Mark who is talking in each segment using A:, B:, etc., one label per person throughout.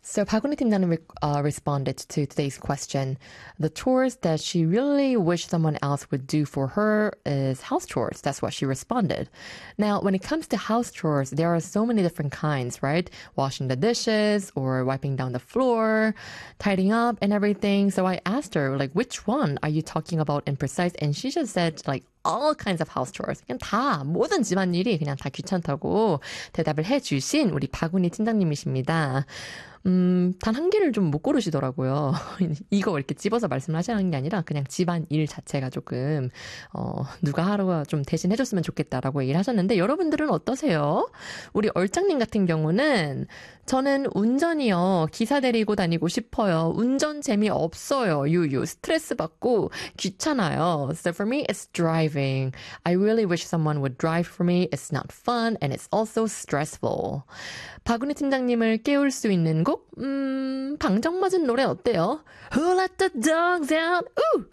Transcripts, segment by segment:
A: So 박은희 팀장님 responded to today's question. The chores that she really wished someone else would do for her is house chores. That's what she responded. Now, when it comes to house chores, there are so many different kinds, right? Washing the dishes or wiping down the floor, tidying up and everything. So I asked her, like, which one are you talking about in precise? And she just said, like, all kinds of house chores. 그냥 다, 모든 집안일이 그냥 다 귀찮다고 대답을 해주신 우리 박은희 팀장님이십니다. 단 한 개를 좀 못 고르시더라고요. 이거 이렇게 집어서 말씀을 하시는 게 아니라 그냥 집안 일 자체가 조금, 누가 하루가 좀 대신 해줬으면 좋겠다라고 얘기를 하셨는데 여러분들은 어떠세요? 우리 얼짱님 같은 경우는 저는 운전이요. 기사 데리고 다니고 싶어요. 운전 재미없어요. 유유. 스트레스 받고 귀찮아요. So for me, it's driving. I really wish someone would drive for me. It's not fun and it's also stressful. 박은희 팀장님을 깨울 수 있는 곡? 방정맞은 노래 어때요? Who let the dogs out? Ooh!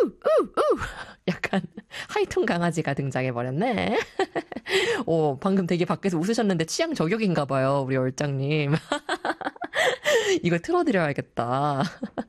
A: 약간 하이톤 강아지가 등장해버렸네. 오, 방금 되게 밖에서 웃으셨는데 취향 저격인가 봐요, 우리 얼짱님. 이거 틀어드려야겠다.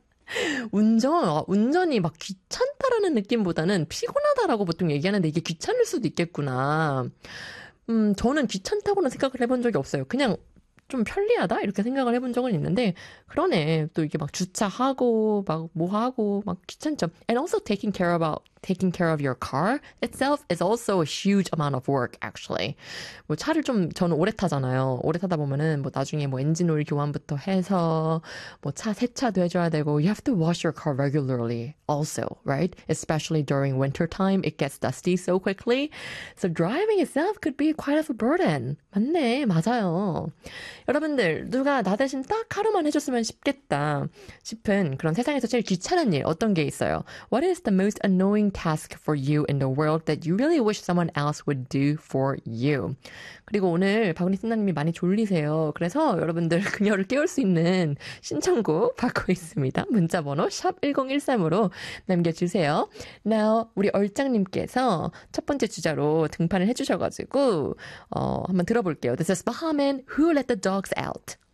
A: 운전이 막 귀찮다라는 느낌보다는 피곤하다라고 보통 얘기하는데 이게 귀찮을 수도 있겠구나. 저는 귀찮다고는 생각을 해본 적이 없어요. 그냥 좀 편리하다? 이렇게 생각을 해본 적은 있는데, 그러네. 또 이게 막 주차하고, 막 뭐 하고, 막 귀찮죠. And also taking care of your car itself is also a huge amount of work, actually. 뭐 차를 좀, 저는 오래 타잖아요. 오래 타다 보면은 뭐 나중에 뭐 엔진 오일 교환부터 해서, 뭐 차 세차도 해줘야 되고, you have to wash your car regularly also, right? Especially during winter time, it gets dusty so quickly. So driving itself could be quite of a burden. 맞네, 맞아요. 여러분들, 누가 나 대신 딱 하루만 해줬으면 싶겠다 싶은 그런 세상에서 제일 귀찮은 일 어떤 게 있어요? What is the most annoying task for you in the world that you really wish someone else would do for you? 그리고 오늘 박은희 팀장님이 많이 졸리세요. 그래서 여러분들 그녀를 깨울 수 있는 신청곡 받고 있습니다. 문자번호 샵 1013으로 남겨주세요. Now, 우리 얼짱님께서 첫 번째 주자로 등판을 해주셔가지고 한번 들어볼게요. This is Bahaman, Who Let the Dogs Out?